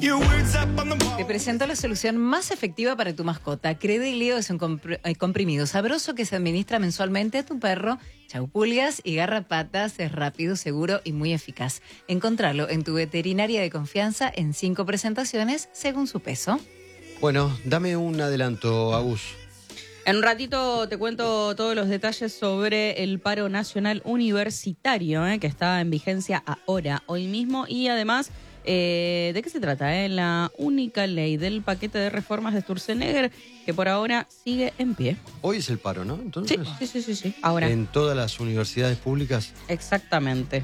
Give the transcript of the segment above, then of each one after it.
Te presento la solución más efectiva para tu mascota. Credelio es un comprimido sabroso que se administra mensualmente a tu perro. Chau pulgas y garrapatas, es rápido, seguro y muy eficaz. Encontralo en tu veterinaria de confianza en 5 presentaciones según su peso. Bueno, dame un adelanto, Agus. En un ratito te cuento todos los detalles sobre el paro nacional universitario, que está en vigencia ahora, hoy mismo, y además, ¿de qué se trata? La única ley del paquete de reformas de Sturzenegger que por ahora sigue en pie. Hoy es el paro, ¿no? Entonces, Sí. Ahora. En todas las universidades públicas. Exactamente.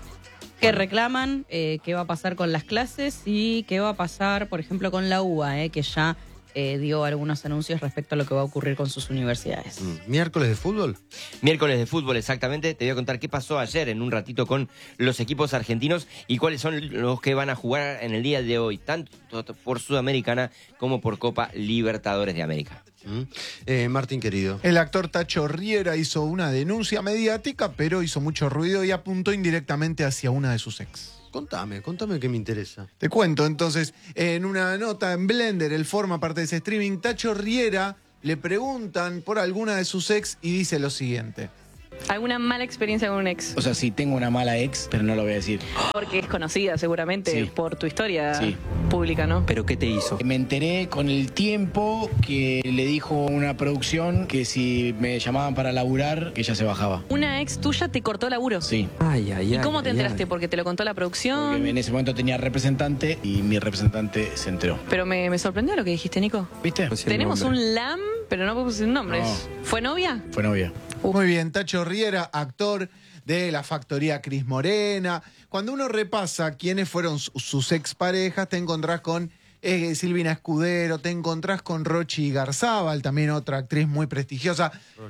Que reclaman qué va a pasar con las clases y qué va a pasar, por ejemplo, con la UBA, que ya dio algunos anuncios respecto a lo que va a ocurrir con sus universidades. ¿Miércoles de fútbol? Miércoles de fútbol, exactamente. Te voy a contar qué pasó ayer en un ratito con los equipos argentinos y cuáles son los que van a jugar en el día de hoy, tanto por Sudamericana como por Copa Libertadores de América. Martín, querido. El actor Tacho Riera hizo una denuncia mediática, pero hizo mucho ruido y apuntó indirectamente hacia una de sus ex. Contame que me interesa. Te cuento, entonces, en una nota en Blender, él forma parte de ese streaming, Tacho Riera le preguntan por alguna de sus ex y dice lo siguiente. ¿Alguna mala experiencia con un ex? O sea, sí, tengo una mala ex, pero no lo voy a decir. Porque es conocida seguramente Sí. por tu historia Sí. pública, ¿no? ¿Pero qué te hizo? Me enteré con el tiempo que le dijo una producción que si me llamaban para laburar, que ella se bajaba. Una ex tuya te cortó laburo. Sí, ¿Y cómo te enteraste? ¿Porque te lo contó la porque producción? en ese momento tenía representante y mi representante se enteró. Pero me sorprendió lo que dijiste, Nico. ¿Viste? Tenemos un LAM, pero no podemos decir nombres. No. ¿Fue novia? Fue novia. Muy bien, Tacho Riera, actor de la factoría Cris Morena. Cuando uno repasa quiénes fueron sus exparejas, te encontrás con Silvina Escudero, te encontrás con Rochi Garzábal, también otra actriz muy prestigiosa.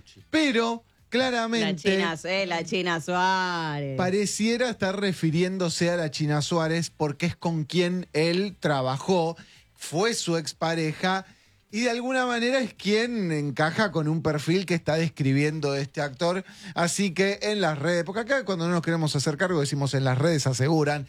Pero claramente La China Suárez. pareciera estar refiriéndose a la China Suárez porque es con quien él trabajó, fue su expareja y de alguna manera es quien encaja con un perfil que está describiendo este actor. Así que en las redes, porque acá cuando no nos queremos hacer cargo decimos en las redes aseguran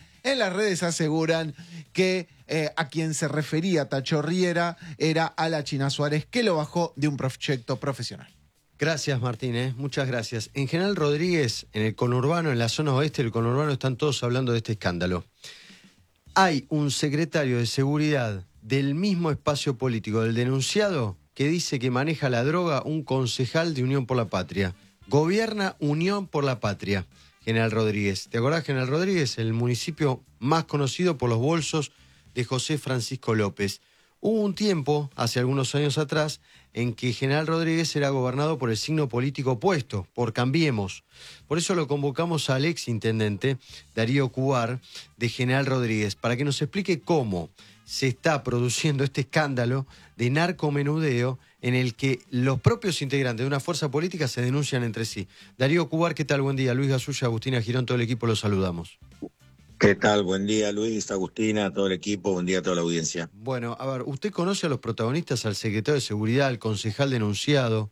que a quien se refería Tacho Riera era a la China Suárez, que lo bajó de un proyecto profesional. Gracias, Martín, muchas gracias. En General Rodríguez, en el conurbano, en la zona oeste del conurbano, están todos hablando de este escándalo. Hay un secretario de seguridad del mismo espacio político del denunciado que dice que maneja la droga un concejal de Unión por la Patria. Gobierna Unión por la Patria, General Rodríguez. ¿Te acordás, General Rodríguez? El municipio más conocido por los bolsos de José Francisco López. Hubo un tiempo, hace algunos años atrás, en que General Rodríguez era gobernado por el signo político opuesto, por Cambiemos. Por eso lo convocamos al ex intendente Darío Cubar de General Rodríguez, para que nos explique cómo se está produciendo este escándalo de narcomenudeo en el que los propios integrantes de una fuerza política se denuncian entre sí. Darío Cubar, ¿qué tal? Buen día. Luis Gasulla, Agustina Girón, todo el equipo, los saludamos. ¿Qué tal? Buen día, Luis, Agustina, todo el equipo, buen día a toda la audiencia. Bueno, a ver, ¿usted conoce a los protagonistas, al secretario de Seguridad, al concejal denunciado?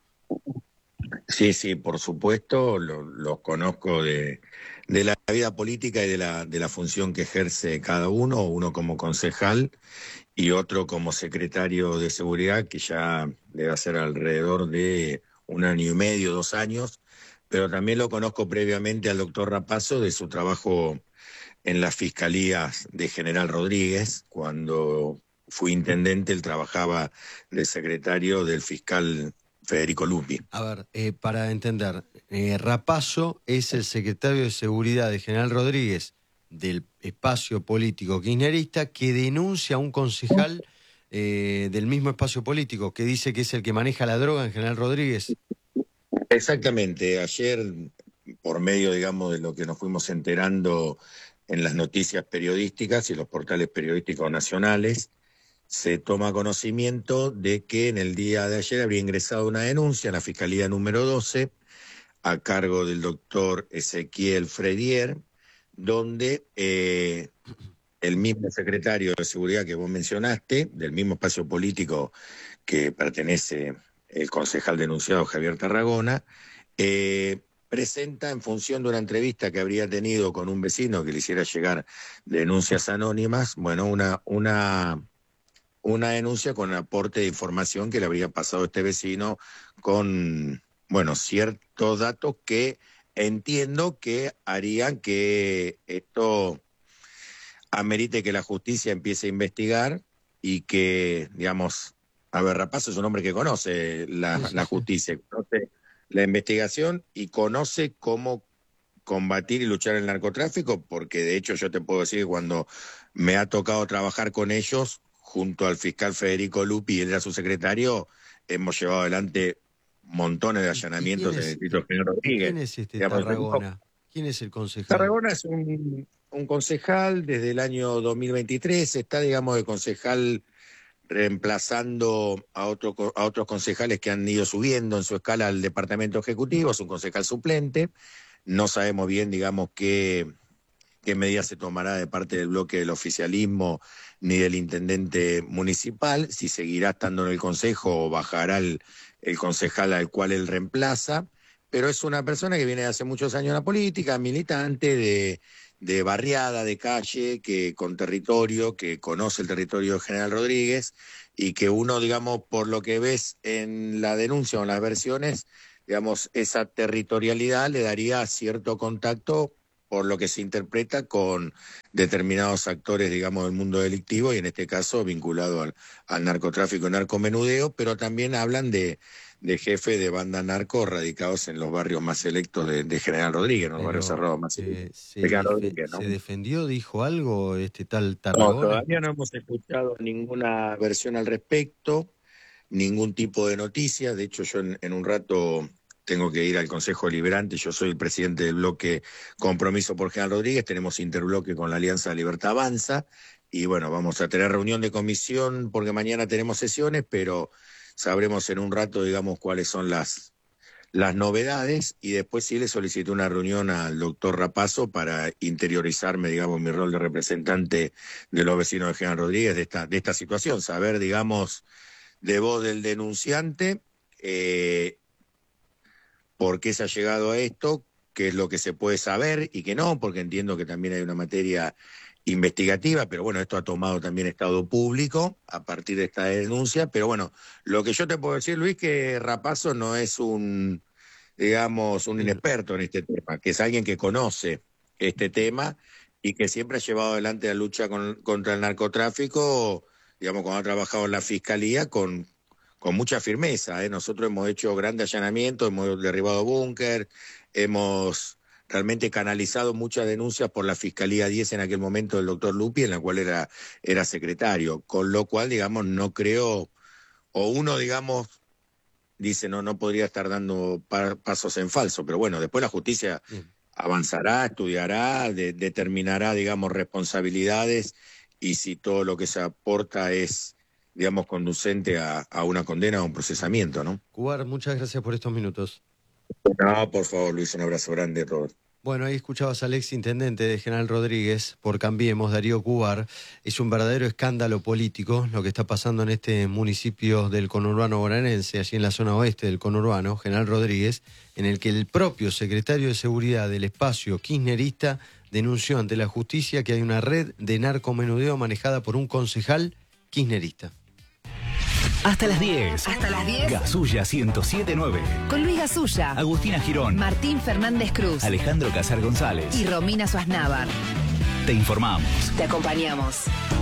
Sí, por supuesto, los conozco de la vida política y de la función que ejerce cada uno como concejal y otro como secretario de Seguridad, que ya debe ser alrededor de 1 año y medio, 2 años, pero también lo conozco previamente al doctor Rapazo de su trabajo en las fiscalías de General Rodríguez. Cuando fui intendente, él trabajaba de secretario del fiscal Federico Lupi. A ver, para entender, Rapazo es el secretario de Seguridad de General Rodríguez del espacio político kirchnerista que denuncia a un concejal del mismo espacio político que dice que es el que maneja la droga en General Rodríguez. Exactamente. Ayer, por medio, digamos, de lo que nos fuimos enterando en las noticias periodísticas y los portales periodísticos nacionales, se toma conocimiento de que en el día de ayer habría ingresado una denuncia en la Fiscalía número 12 a cargo del doctor Ezequiel Fredier, donde el mismo secretario de Seguridad que vos mencionaste, del mismo espacio político que pertenece el concejal denunciado Javier Tarragona, presenta en función de una entrevista que habría tenido con un vecino que le hiciera llegar denuncias anónimas, bueno, una denuncia con aporte de información que le habría pasado a este vecino con, bueno, ciertos datos que entiendo que harían que esto amerite que la justicia empiece a investigar y que, digamos, a ver, Rapazo es un hombre que conoce la justicia, conoce la investigación y conoce cómo combatir y luchar el narcotráfico, porque de hecho yo te puedo decir que cuando me ha tocado trabajar con ellos, junto al fiscal Federico Lupi, y él era su secretario, hemos llevado adelante montones de allanamientos en el distrito General Rodríguez. ¿Quién es este Digamos, Tarragona? ¿Quién es el concejal? Tarragona es un concejal desde el año 2023, está, digamos, de concejal reemplazando a otros concejales que han ido subiendo en su escala al departamento ejecutivo, es un concejal suplente, no sabemos bien, digamos, qué medidas se tomará de parte del bloque del oficialismo ni del intendente municipal, si seguirá estando en el consejo o bajará el concejal al cual él reemplaza, pero es una persona que viene de hace muchos años en la política, militante de barriada, de calle, que con territorio, que conoce el territorio de General Rodríguez y que uno, digamos, por lo que ves en la denuncia o en las versiones, digamos, esa territorialidad le daría cierto contacto por lo que se interpreta con determinados actores, digamos, del mundo delictivo y en este caso vinculado al narcotráfico y narcomenudeo, pero también hablan de jefes de banda narco radicados en los barrios más selectos de General Rodríguez, en los barrios cerrados más selectos de General Rodríguez, ¿no? ¿Se defendió, dijo algo este tal No, Tarragona? todavía no hemos escuchado ninguna versión al respecto, ningún tipo de noticia. De hecho, yo en un rato tengo que ir al Consejo Deliberante. Yo soy el presidente del bloque Compromiso por General Rodríguez. Tenemos interbloque con la Alianza Libertad Avanza. Y bueno, vamos a tener reunión de comisión porque mañana tenemos sesiones, pero sabremos en un rato, digamos, cuáles son las novedades. Y después sí le solicité una reunión al doctor Rapazo para interiorizarme, digamos, mi rol de representante de los vecinos de General Rodríguez de esta situación. Saber, digamos, de voz del denunciante, por qué se ha llegado a esto, qué es lo que se puede saber y qué no, porque entiendo que también hay una materia investigativa, pero bueno, esto ha tomado también estado público a partir de esta denuncia, pero bueno, lo que yo te puedo decir, Luis, que Rapazo no es un inexperto en este tema, que es alguien que conoce este tema y que siempre ha llevado adelante la lucha contra el narcotráfico, digamos, cuando ha trabajado en la Fiscalía con mucha firmeza, ¿eh? Nosotros hemos hecho grandes allanamientos, hemos derribado búnker, hemos realmente canalizado muchas denuncias por la Fiscalía 10 en aquel momento del doctor Lupi, en la cual era secretario, con lo cual, digamos, no creo, o uno, digamos, dice, no podría estar dando pasos en falso, pero bueno, después la justicia avanzará, estudiará, determinará, digamos, responsabilidades y si todo lo que se aporta es, digamos, conducente a una condena o un procesamiento, ¿no? Cubar, muchas gracias por estos minutos. No, por favor, Luis, un abrazo grande, Robert. Bueno, ahí escuchabas al ex intendente de General Rodríguez, por Cambiemos, Darío Cubar. Es un verdadero escándalo político lo que está pasando en este municipio del conurbano bonaerense, allí en la zona oeste del conurbano, General Rodríguez, en el que el propio secretario de Seguridad del espacio kirchnerista denunció ante la justicia que hay una red de narcomenudeo manejada por un concejal kirchnerista. Hasta las 10. Hasta las 10. Gasulla 107.9. Con Luis Gasulla, Agustina Girón, Martín Fernández Cruz, Alejandro Casar González y Romina Suaznávar. Te informamos. Te acompañamos.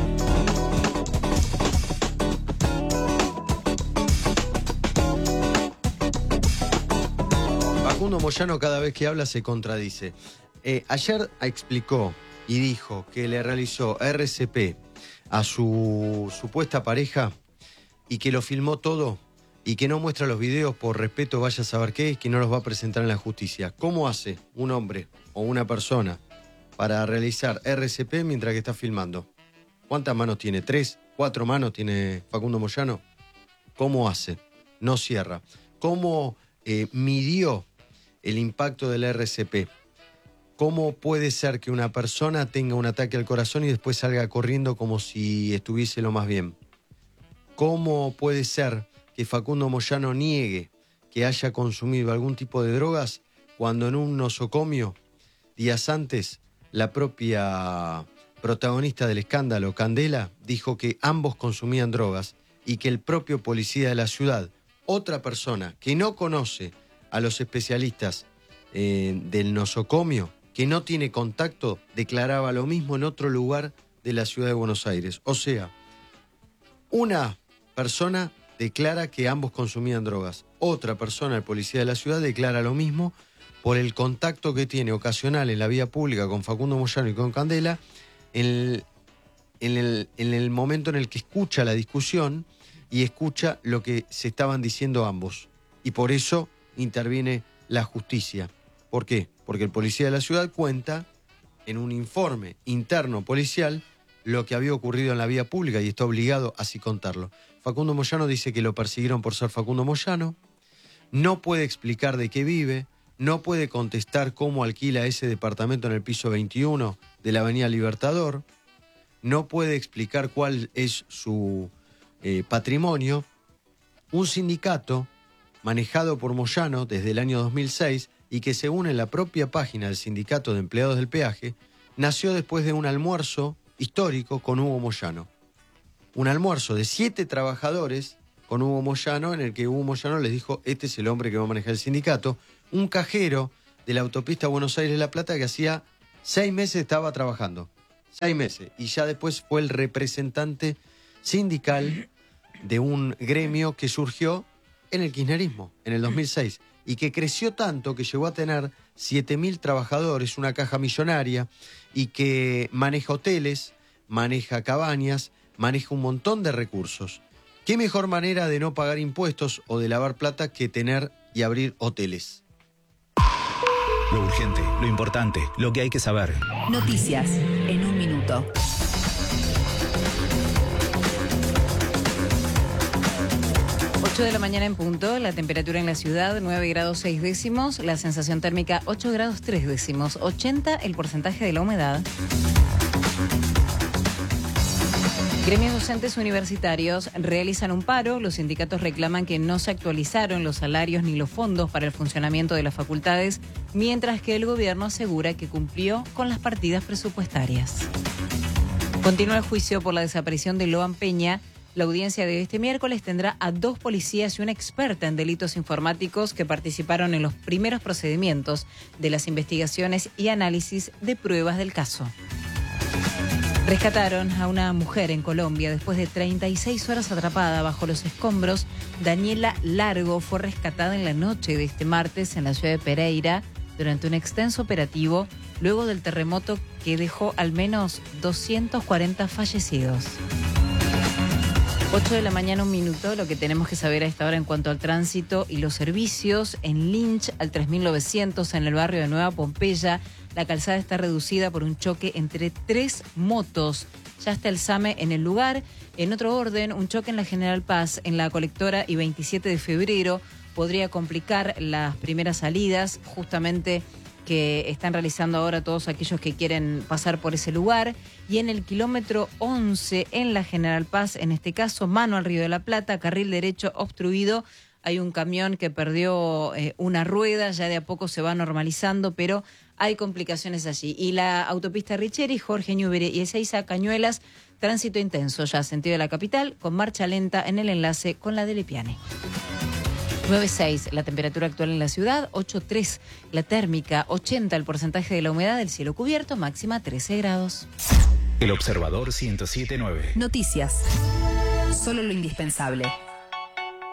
Facundo Moyano cada vez que habla se contradice. Ayer explicó y dijo que le realizó RCP a su supuesta pareja y que lo filmó todo y que no muestra los videos por respeto, vaya a saber qué, y que no los va a presentar en la justicia. ¿Cómo hace un hombre o una persona para realizar RCP mientras que está filmando? ¿Cuántas manos tiene? ¿3, 4 manos tiene Facundo Moyano? ¿Cómo hace? No cierra. ¿Cómo midió el impacto del RCP? ¿Cómo puede ser que una persona tenga un ataque al corazón y después salga corriendo como si estuviese lo más bien? ¿Cómo puede ser que Facundo Moyano niegue que haya consumido algún tipo de drogas cuando en un nosocomio, días antes, la propia protagonista del escándalo, Candela, dijo que ambos consumían drogas y que el propio policía de la ciudad, otra persona que no conoce a los especialistas del nosocomio, que no tiene contacto, declaraba lo mismo en otro lugar de la ciudad de Buenos Aires. O sea, una persona declara que ambos consumían drogas. Otra persona, el policía de la ciudad, declara lo mismo por el contacto que tiene ocasional en la vía pública con Facundo Moyano y con Candela en el momento en el que escucha la discusión y escucha lo que se estaban diciendo ambos. Y por eso interviene la justicia. ¿Por qué? Porque el policía de la ciudad cuenta en un informe interno policial lo que había ocurrido en la vía pública y está obligado a así contarlo. Facundo Moyano dice que lo persiguieron por ser Facundo Moyano, no puede explicar de qué vive, no puede contestar cómo alquila ese departamento en el piso 21 de la Avenida Libertador, no puede explicar cuál es su patrimonio. Un sindicato manejado por Moyano desde el año 2006 y que según en la propia página del Sindicato de Empleados del Peaje, nació después de un almuerzo histórico con Hugo Moyano. Un almuerzo de 7 trabajadores con Hugo Moyano, en el que Hugo Moyano les dijo: este es el hombre que va a manejar el sindicato. Un cajero de la autopista Buenos Aires-La Plata que hacía 6 meses estaba trabajando. 6 meses. Y ya después fue el representante sindical de un gremio que surgió en el kirchnerismo, en el 2006, y que creció tanto que llegó a tener 7.000 trabajadores, una caja millonaria, y que maneja hoteles, maneja cabañas, maneja un montón de recursos. ¿Qué mejor manera de no pagar impuestos o de lavar plata que tener y abrir hoteles? Lo urgente, lo importante, lo que hay que saber. Noticias en un minuto. 8 de la mañana en punto, la temperatura en la ciudad 9 grados 6 décimos, la sensación térmica 8 grados 3 décimos, 80 el porcentaje de la humedad. Gremios docentes universitarios realizan un paro. Los sindicatos reclaman que no se actualizaron los salarios ni los fondos para el funcionamiento de las facultades, mientras que el gobierno asegura que cumplió con las partidas presupuestarias. Continúa el juicio por la desaparición de Loan Peña. La audiencia de este miércoles tendrá a 2 policías y una experta en delitos informáticos que participaron en los primeros procedimientos de las investigaciones y análisis de pruebas del caso. Rescataron a una mujer en Colombia después de 36 horas atrapada bajo los escombros. Daniela Largo fue rescatada en la noche de este martes en la ciudad de Pereira durante un extenso operativo luego del terremoto que dejó al menos 240 fallecidos. 8 de la mañana, 1 minuto, lo que tenemos que saber a esta hora en cuanto al tránsito y los servicios. En Lynch, al 3900, en el barrio de Nueva Pompeya, la calzada está reducida por un choque entre 3 motos. Ya está el SAME en el lugar. En otro orden, un choque en la General Paz, en la colectora y 27 de febrero, podría complicar las primeras salidas, justamente que están realizando ahora todos aquellos que quieren pasar por ese lugar. Y en el kilómetro 11, en la General Paz, en este caso, mano al Río de la Plata, carril derecho obstruido. Hay un camión que perdió una rueda, ya de a poco se va normalizando, pero hay complicaciones allí. Y la autopista Richeri, Jorge Ñúbere y Ezeiza Cañuelas, tránsito intenso ya sentido de la capital, con marcha lenta en el enlace con la de Lepiane. 9.6 la temperatura actual en la ciudad, 8.3 la térmica, 80 el porcentaje de la humedad, del cielo cubierto, máxima 13 grados. El Observador 107.9. Noticias. Solo lo indispensable.